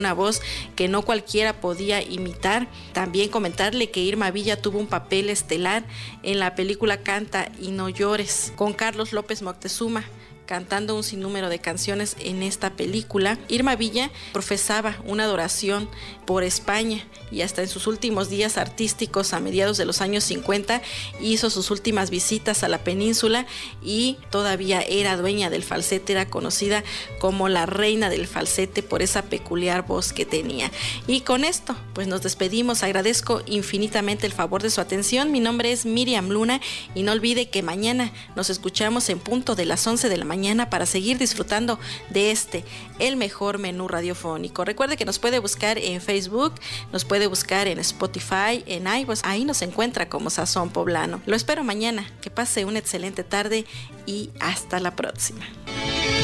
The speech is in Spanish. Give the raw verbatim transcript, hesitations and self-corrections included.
una voz que no cualquiera podía imitar. También comentarle que Irma Villa tuvo un papel estelar en la película Canta y no llores, con Carlos López Moctezuma, cantando un sinnúmero de canciones en esta película. Irma Villa profesaba una adoración por España y hasta en sus últimos días artísticos, a mediados de los años cincuenta, hizo sus últimas visitas a la península y todavía era dueña del falsete, era conocida como la reina del falsete por esa peculiar voz que tenía. Y con esto, pues nos despedimos. Agradezco infinitamente el favor de su atención. Mi nombre es Miriam Luna y no olvide que mañana nos escuchamos en punto de las once de la mañana para seguir disfrutando de este, el mejor menú radiofónico. Recuerde que nos puede buscar en Facebook, nos puede buscar en Spotify, en iVoox, ahí nos encuentra como Sazón Poblano. Lo espero mañana, que pase una excelente tarde y hasta la próxima.